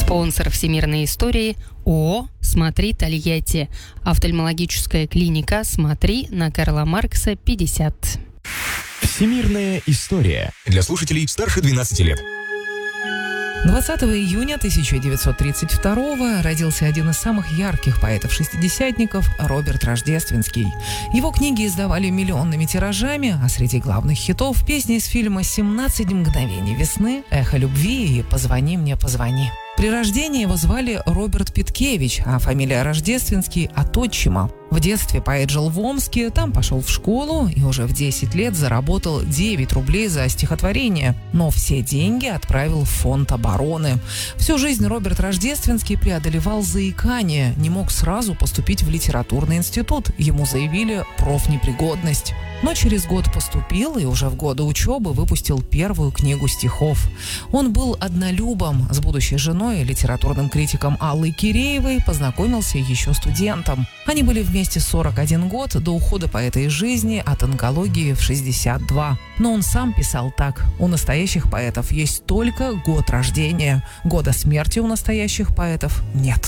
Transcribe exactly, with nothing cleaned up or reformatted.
Спонсор всемирной истории ООО «Смотри, Тольятти». Офтальмологическая клиника «Смотри» на Карла Маркса, пятьдесят. Всемирная история для слушателей старше двенадцати лет. двадцатого июня тысяча девятьсот тридцать второго родился один из самых ярких поэтов-шестидесятников Роберт Рождественский. Его книги издавали миллионными тиражами, а среди главных хитов песни из фильма «семнадцать мгновений весны», «Эхо любви» и «Позвони мне, позвони». При рождении его звали Роберт Питкевич, а фамилия Рождественский от отчима. В детстве поэт жил в Омске, там пошел в школу и уже в десять лет заработал девять рублей за стихотворение, но все деньги отправил в фонд обороны. Всю жизнь Роберт Рождественский преодолевал заикание, не мог сразу поступить в литературный институт, ему заявили профнепригодность. Но через год поступил и уже в годы учебы выпустил первую книгу стихов. Он был однолюбом, с будущей женой, литературным критиком Аллой Киреевой, познакомился еще студентом. Они были вместе сорок один год до ухода поэта из жизни от онкологии в шестьдесят два. Но он сам писал так: у настоящих поэтов есть только год рождения, года смерти у настоящих поэтов нет.